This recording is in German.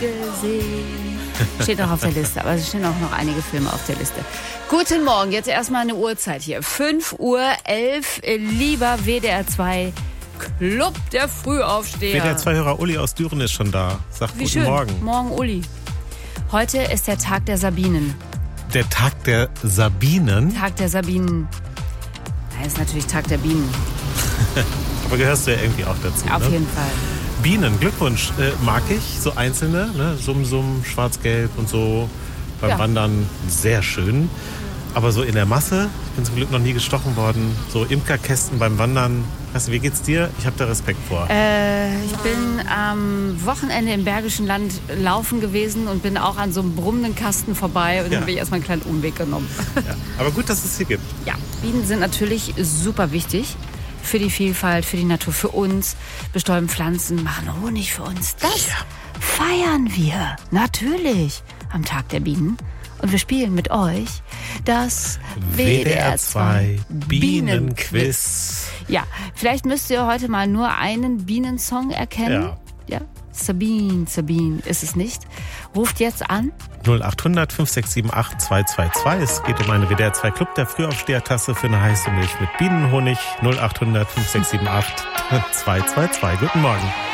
gesehen. Steht noch auf der Liste, aber es stehen auch noch einige Filme auf der Liste. Guten Morgen, jetzt erstmal eine Uhrzeit hier. 5:11 Uhr, lieber WDR 2 Club der Frühaufsteher. WDR 2-Hörer Uli aus Düren ist schon da. Sagt Wie guten schön. Morgen. Morgen, Uli. Heute ist der Tag der Sabinen. Der Tag der Sabinen? Tag der Sabinen. Nein, ist natürlich Tag der Bienen. Aber gehörst du ja irgendwie auch dazu, Auf ne? jeden Fall. Bienen, Glückwunsch. Mag ich, so einzelne, ne? Summ, schwarz-gelb und so. Beim Wandern sehr schön. Aber so in der Masse, ich bin zum Glück noch nie gestochen worden, so Imkerkästen beim Wandern. Weißt du, wie geht's dir? Ich habe da Respekt vor. Ich bin am Wochenende im Bergischen Land laufen gewesen und bin auch an so einem brummenden Kasten vorbei und dann habe ich erstmal einen kleinen Umweg genommen. Ja, aber gut, dass es hier gibt. Ja, Bienen sind natürlich super wichtig für die Vielfalt, für die Natur, für uns. Bestäuben Pflanzen, machen Honig für uns. Das feiern wir natürlich am Tag der Bienen. Und wir spielen mit euch das WDR 2 Bienenquiz. Ja, vielleicht müsst ihr heute mal nur einen Bienensong erkennen. Ja. Sabine ist es nicht. Ruft jetzt an. 0800 5678 222. Es geht um eine WDR 2 Club der Frühaufsteher-Tasse für eine heiße Milch mit Bienenhonig. 0800 5678 222. Guten Morgen.